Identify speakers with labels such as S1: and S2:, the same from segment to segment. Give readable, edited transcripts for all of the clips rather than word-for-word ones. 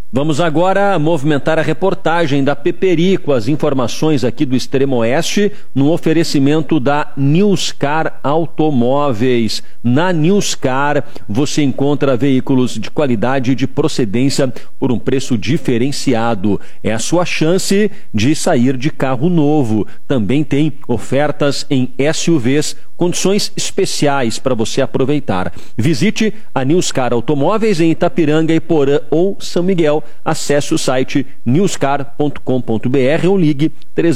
S1: Vamos agora movimentar a reportagem da Peperi com as informações aqui do Extremo Oeste no oferecimento da Newscar Automóveis. Na Newscar você encontra veículos de qualidade e de procedência por um preço diferenciado. É a sua chance de sair de carro novo. Também tem ofertas em SUVs, condições especiais para você aproveitar. Visite a Newscar Automóveis em Itapiranga, Iporã ou São Miguel. Acesse o site newscar.com.br ou ligue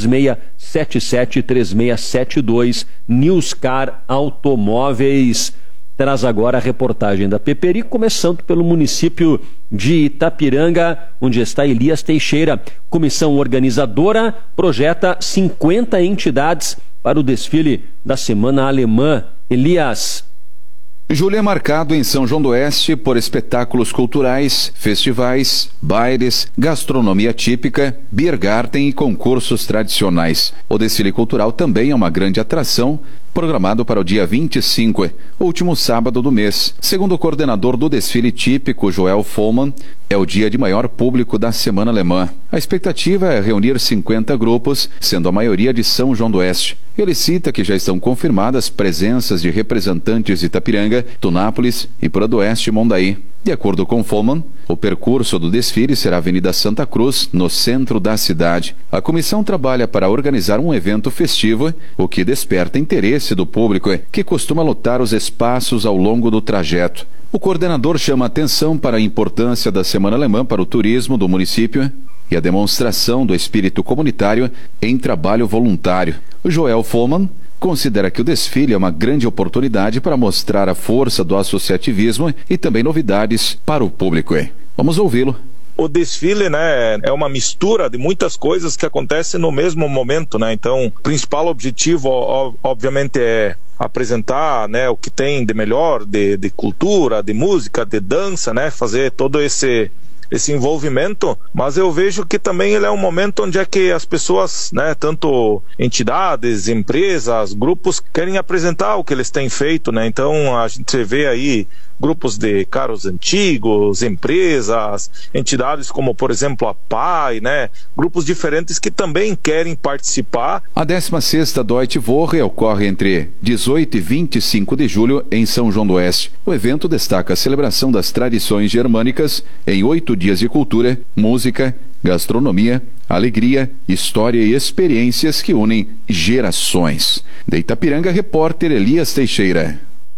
S1: 3677-3672. Newscar Automóveis. Traz agora a reportagem da Peperi, começando pelo município de Itapiranga, onde está Elias Teixeira. Comissão organizadora projeta 50 entidades para o desfile da Semana Alemã. Elias.
S2: Julho é marcado em São João do Oeste por espetáculos culturais, festivais, bailes, gastronomia típica, biergarten e concursos tradicionais. O desfile cultural também é uma grande atração, programado para o dia 25, último sábado do mês. Segundo o coordenador do desfile típico, Joel Follmann, é o dia de maior público da Semana Alemã. A expectativa é reunir 50 grupos, sendo a maioria de São João do Oeste. Ele cita que já estão confirmadas presenças de representantes de Itapiranga, Tunápolis e Prodoeste e Mondaí. De acordo com Follmann, o percurso do desfile será a Avenida Santa Cruz, no centro da cidade. A comissão trabalha para organizar um evento festivo, o que desperta interesse do público, que costuma lotar os espaços ao longo do trajeto. O coordenador chama atenção para a importância da Semana Alemã para o turismo do município e a demonstração do espírito comunitário em trabalho voluntário. O Joel Follmann considera que o desfile é uma grande oportunidade para mostrar a força do associativismo e também novidades para o público. Vamos ouvi-lo.
S3: O desfile, né, é uma mistura de muitas coisas que acontecem no mesmo momento, né? Então, o principal objetivo, obviamente, é apresentar, né, o que tem de melhor de cultura, de música, de dança, né? Fazer todo esse envolvimento, mas eu vejo que também ele é um momento onde é que as pessoas, né, tanto entidades, empresas, grupos, querem apresentar o que eles têm feito, né? Então a gente vê aí grupos de carros antigos, empresas, entidades como, por exemplo, a PAI, né? Grupos diferentes que também querem participar.
S2: A 16ª Deutsche Woche ocorre entre 18 e 25 de julho em São João do Oeste. O evento destaca a celebração das tradições germânicas em 8 dias de cultura, música, gastronomia, alegria, história e experiências que unem gerações. De Itapiranga, repórter Elias Teixeira.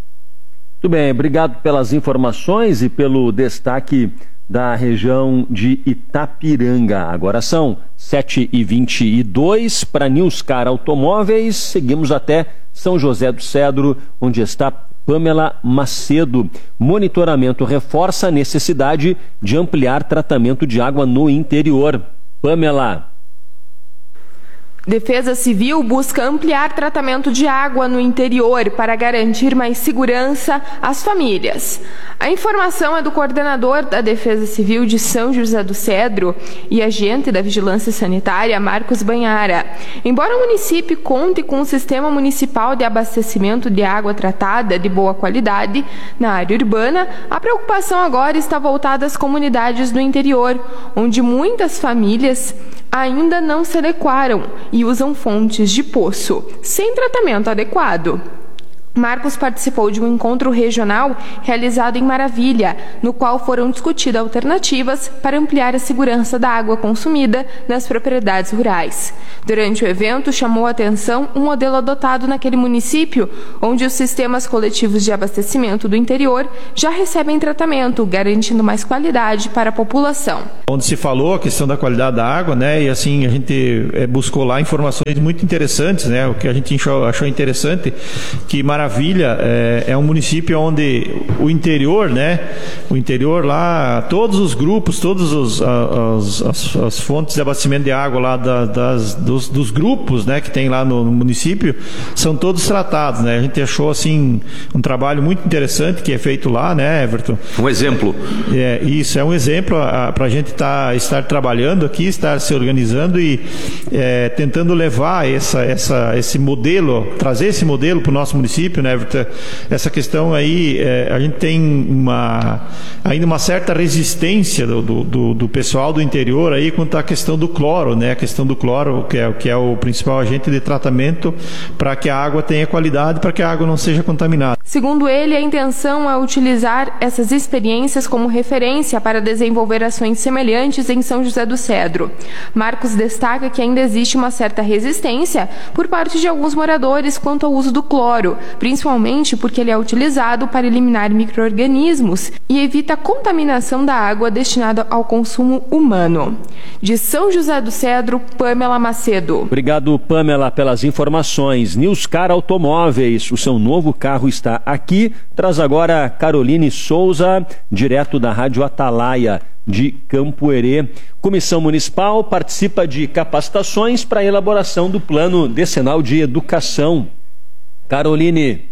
S1: Muito bem, obrigado pelas informações e pelo destaque da região de Itapiranga. Agora são 7h22 para Newscar Automóveis. Seguimos até São José do Cedro, onde está Pamela Macedo. Monitoramento reforça a necessidade de ampliar tratamento de água no interior. Pamela.
S4: Defesa Civil busca ampliar tratamento de água no interior para garantir mais segurança às famílias. A informação é do coordenador da Defesa Civil de São José do Cedro e agente da Vigilância Sanitária, Marcos Banhara. Embora o município conte com um sistema municipal de abastecimento de água tratada de boa qualidade na área urbana, a preocupação agora está voltada às comunidades do interior, onde muitas famílias ainda não se adequaram e usam fontes de poço, sem tratamento adequado. Marcos participou de um encontro regional realizado em Maravilha, no qual foram discutidas alternativas para ampliar a segurança da água consumida nas propriedades rurais. Durante o evento, chamou a atenção um modelo adotado naquele município, onde os sistemas coletivos de abastecimento do interior já recebem tratamento, garantindo mais qualidade para a população.
S5: Onde se falou a questão da qualidade da água, né? E assim a gente buscou lá informações muito interessantes, né? O que a gente achou interessante, que Maravilha é um município onde o interior, né? O interior lá, todos os grupos, todas as fontes de abastecimento de água lá dos grupos, né, que tem lá no município, são todos tratados, né? A gente achou assim um trabalho muito interessante que é feito lá, né, Everton?
S2: Um exemplo.
S5: Isso é um exemplo para a gente estar trabalhando aqui, estar se organizando e tentando levar esse modelo, trazer esse modelo para o nosso município, município, né, Everton? Essa questão aí, a gente tem ainda uma certa resistência do pessoal do interior aí quanto à questão do cloro, né? A questão do cloro, que é o principal agente de tratamento para que a água tenha qualidade, para que a água não seja contaminada.
S4: Segundo ele, a intenção é utilizar essas experiências como referência para desenvolver ações semelhantes em São José do Cedro. Marcos destaca que ainda existe uma certa resistência por parte de alguns moradores quanto ao uso do cloro, principalmente porque ele é utilizado para eliminar micro-organismos e evita a contaminação da água destinada ao consumo humano. De São José do Cedro, Pamela Macedo.
S1: Obrigado, Pamela, pelas informações. Newscar Automóveis, o seu novo carro está aqui. Traz agora Caroline Souza, direto da Rádio Atalaia de Campo Herê. Comissão Municipal participa de capacitações para a elaboração do Plano Decenal de Educação. Caroline.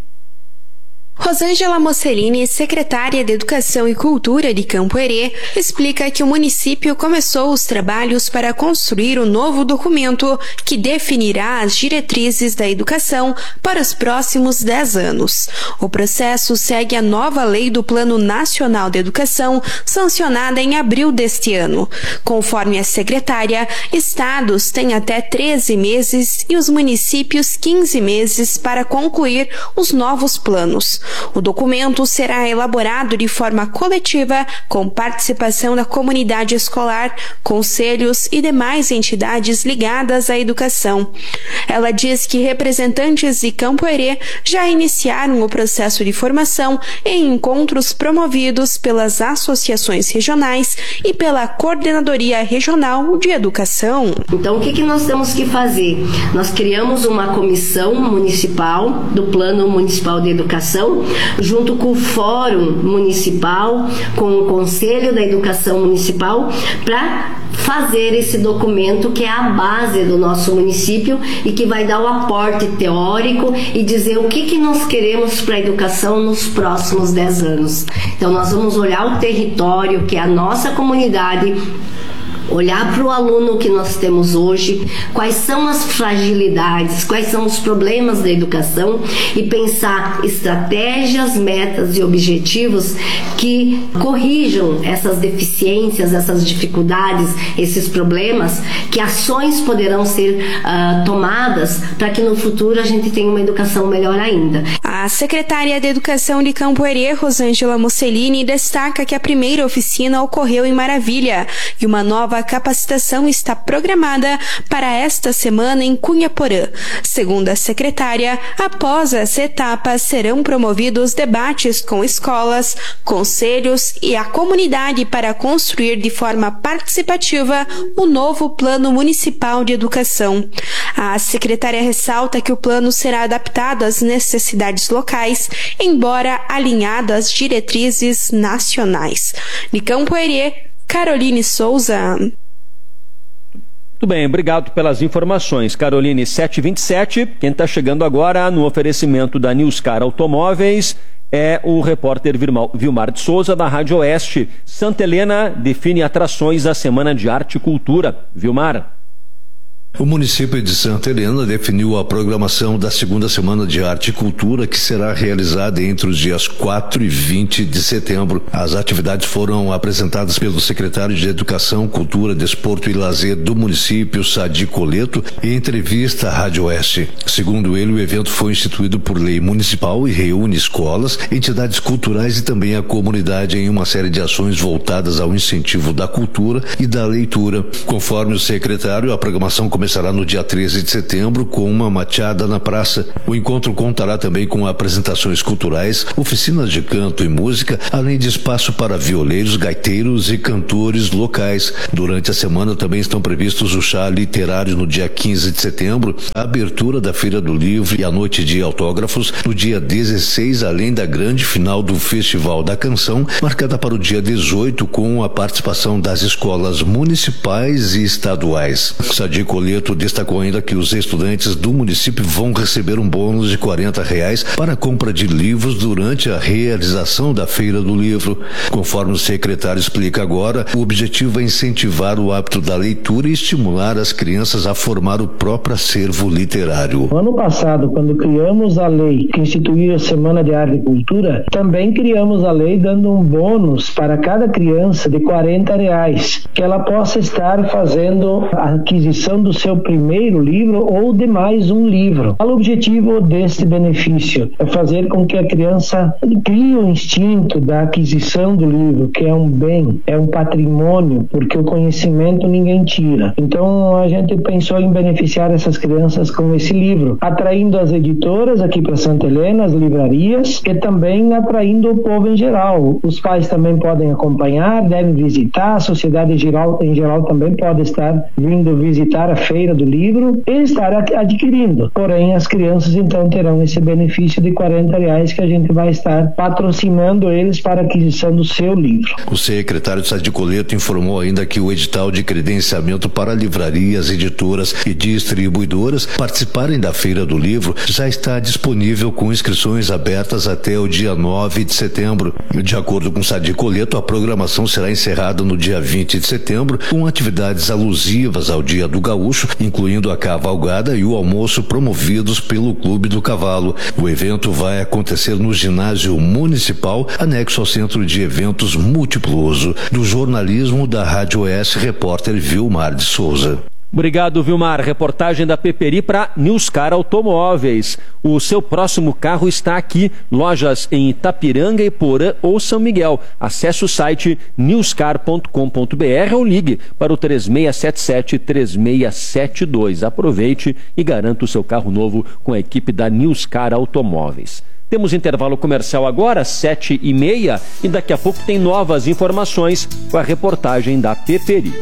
S6: Rosângela Mocelini, secretária de Educação e Cultura de Campo Herê, explica que o município começou os trabalhos para construir um novo documento que definirá as diretrizes da educação para os próximos 10 anos. O processo segue a nova lei do Plano Nacional de Educação, sancionada em abril deste ano. Conforme a secretária, estados têm até 13 meses e os municípios 15 meses para concluir os novos planos. O documento será elaborado de forma coletiva, com participação da comunidade escolar, conselhos e demais entidades ligadas à educação. Ela diz que representantes de Campo Herê já iniciaram o processo de formação em encontros promovidos pelas associações regionais e pela Coordenadoria Regional de Educação.
S7: Então, o que nós temos que fazer? Nós criamos uma comissão municipal do Plano Municipal de Educação, junto com o Fórum Municipal, com o Conselho da Educação Municipal, para fazer esse documento que é a base do nosso município e que vai dar o aporte teórico e dizer o que nós queremos para a educação nos próximos 10 anos. Então, nós vamos olhar o território, que é a nossa comunidade, olhar para o aluno que nós temos hoje, quais são as fragilidades, quais são os problemas da educação e pensar estratégias, metas e objetivos que corrijam essas deficiências, essas dificuldades, esses problemas, que ações poderão ser tomadas para que no futuro a gente tenha uma educação melhor ainda.
S6: A secretária de Educação de Campo Herê, Rosângela Mocelini, destaca que a primeira oficina ocorreu em Maravilha e uma nova capacitação está programada para esta semana em Cunhaporã. Segundo a secretária, após essa etapa serão promovidos debates com escolas, conselhos e a comunidade para construir de forma participativa o novo Plano Municipal de Educação. A secretária ressalta que o plano será adaptado às necessidades locais, embora alinhado às diretrizes nacionais. De Campo Herê, Caroline Souza.
S1: Muito bem, obrigado pelas informações, Caroline. 7h27, quem está chegando agora no oferecimento da Newscar Automóveis é o repórter Vilmar de Souza, da Rádio Oeste. Santa Helena define atrações da Semana de Arte e Cultura. Vilmar.
S8: O município de Santa Helena definiu a programação da segunda Semana de Arte e Cultura, que será realizada entre os dias 4 e 20 de setembro. As atividades foram apresentadas pelo secretário de Educação, Cultura, Desporto e Lazer do município, Sadi Coleto, em entrevista à Rádio Oeste. Segundo ele, o evento foi instituído por lei municipal e reúne escolas, entidades culturais e também a comunidade em uma série de ações voltadas ao incentivo da cultura e da leitura. Conforme o secretário, a programação começará no dia 13 de setembro com uma machada na praça. O encontro contará também com apresentações culturais, oficinas de canto e música, além de espaço para violeiros, gaiteiros e cantores locais. Durante a semana também estão previstos o chá literário no dia 15 de setembro, a abertura da Feira do Livro e a noite de autógrafos no dia 16, além da grande final do Festival da Canção, marcada para o dia 18, com a participação das escolas municipais e estaduais. Sadi Coleto Coleto destacou ainda que os estudantes do município vão receber um bônus de R$40 para a compra de livros durante a realização da Feira do Livro. Conforme o secretário explica agora, o objetivo é incentivar o hábito da leitura e estimular as crianças a formar o próprio acervo literário.
S9: No ano passado, quando criamos a lei que instituiu a Semana de Arte e Cultura, também criamos a lei dando um bônus para cada criança de R$40, que ela possa estar fazendo a aquisição do seu primeiro livro ou de mais um livro. O objetivo deste benefício é fazer com que a criança crie o instinto da aquisição do livro, que é um bem, é um patrimônio, porque o conhecimento ninguém tira. Então a gente pensou em beneficiar essas crianças com esse livro, atraindo as editoras aqui para Santa Helena, as livrarias, e também atraindo o povo em geral. Os pais também podem acompanhar, devem visitar, a sociedade em geral também pode estar vindo visitar a Feira do Livro e estar adquirindo. Porém, as crianças então terão esse benefício de R$40 que a gente vai estar patrocinando eles para a aquisição do seu livro.
S8: O secretário de Estado de Coleto informou ainda que o edital de credenciamento para livrarias, editoras e distribuidoras participarem da Feira do Livro já está disponível com inscrições abertas até o dia 9 de setembro. De acordo com o Estado de Coleto, a programação será encerrada no dia 20 de setembro com atividades alusivas ao Dia do Gaúcho, incluindo a cavalgada e o almoço promovidos pelo Clube do Cavalo. O evento vai acontecer no ginásio municipal, anexo ao Centro de Eventos Multipluso. Do jornalismo da Rádio Oeste, repórter Vilmar de Souza.
S1: Obrigado, Vilmar. Reportagem da Peperi para Newscar Automóveis. O seu próximo carro está aqui. Lojas em Itapiranga, Iporã ou São Miguel. Acesse o site newscar.com.br ou ligue para o 3677-3672. Aproveite e garanta o seu carro novo com a equipe da Newscar Automóveis. Temos intervalo comercial agora, 7h30, e daqui a pouco tem novas informações com a reportagem da Peperi.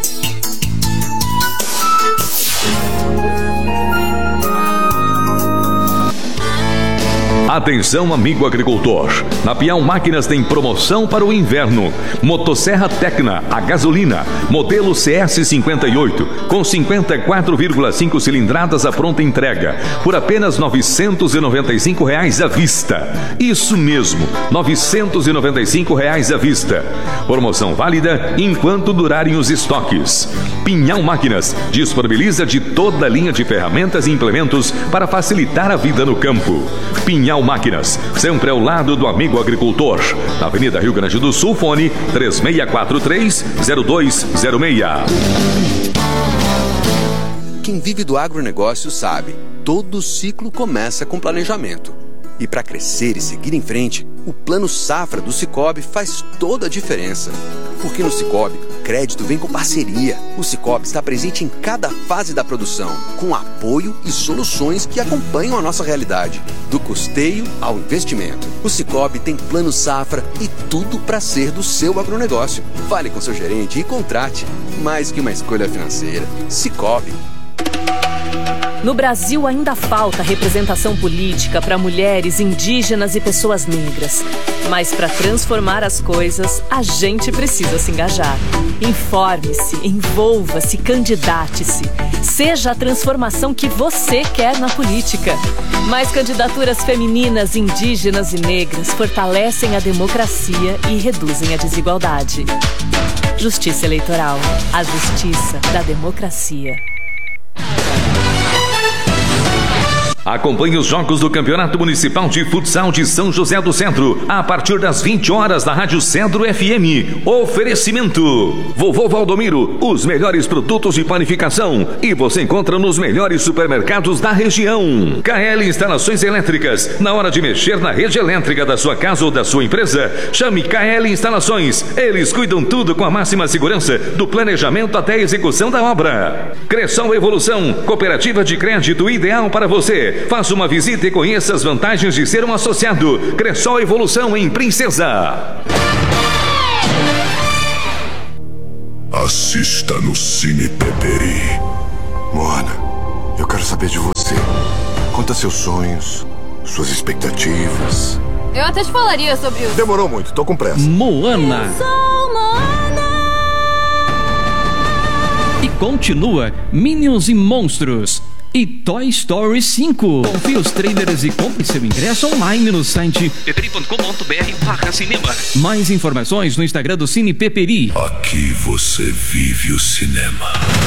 S10: Atenção, amigo agricultor. Na Piau Máquinas tem promoção para o inverno. Motosserra Tecna, a gasolina, modelo CS58, com 54,5 cilindradas à pronta entrega, por apenas R$ 995 à vista. Isso mesmo, R$ 995 à vista. Promoção válida enquanto durarem os estoques. Pinhal Máquinas disponibiliza de toda a linha de ferramentas e implementos para facilitar a vida no campo. Pinhal Máquinas, sempre ao lado do amigo agricultor. Na Avenida Rio Grande do Sul, fone 3643-0206.
S11: Quem vive do agronegócio sabe, todo ciclo começa com planejamento. E para crescer e seguir em frente, o Plano Safra do Sicoob faz toda a diferença. Porque no Sicoob, crédito vem com parceria. O Sicoob está presente em cada fase da produção, com apoio e soluções que acompanham a nossa realidade, do custeio ao investimento. O Sicoob tem Plano Safra e tudo para ser do seu agronegócio. Fale com seu gerente e contrate. Mais que uma escolha financeira, Sicoob.
S12: No Brasil ainda falta representação política para mulheres, indígenas e pessoas negras. Mas para transformar as coisas, a gente precisa se engajar. Informe-se, envolva-se, candidate-se. Seja a transformação que você quer na política. Mais candidaturas femininas, indígenas e negras fortalecem a democracia e reduzem a desigualdade. Justiça Eleitoral. A justiça da democracia.
S10: Acompanhe os jogos do Campeonato Municipal de Futsal de São José do Centro, a partir das 20 horas na Rádio Centro FM. Oferecimento: Vovô Valdomiro, os melhores produtos de panificação, e você encontra nos melhores supermercados da região. KL Instalações Elétricas, na hora de mexer na rede elétrica da sua casa ou da sua empresa, chame KL Instalações. Eles cuidam tudo com a máxima segurança, do planejamento até a execução da obra. Cressol Evolução, cooperativa de crédito ideal para você. Faça uma visita e conheça as vantagens de ser um associado. Cressol Evolução em Princesa.
S13: Assista no Cine Peperi. Moana, eu quero saber de você. Conta seus sonhos, suas expectativas.
S14: Eu até te falaria sobre o...
S13: Demorou muito, tô com pressa.
S1: Moana.
S14: Eu sou Moana.
S1: E
S15: continua Minions e Monstros e Toy Story 5. Confie os trailers e compre seu ingresso online no site peperi.com.br/cinema. Mais informações no Instagram do Cine Peperi.
S16: Aqui você vive o cinema.